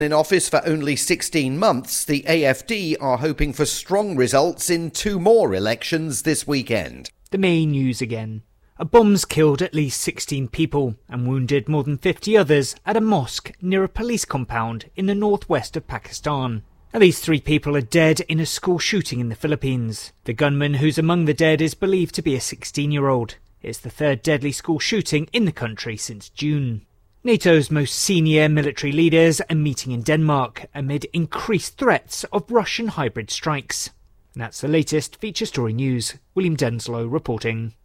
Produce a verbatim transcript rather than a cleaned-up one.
In office for only sixteen months, the A F D are hoping for strong results in two more elections this weekend. The main news again. A bomb's killed at least sixteen people and wounded more than fifty others at a mosque near a police compound in the northwest of Pakistan. At least three people are dead in a school shooting in the Philippines. The gunman who's among the dead is believed to be a sixteen-year-old. It's the third deadly school shooting in the country since June. NATO's most senior military leaders are meeting in Denmark amid increased threats of Russian hybrid strikes. And that's the latest Feature Story News. William Denslow reporting.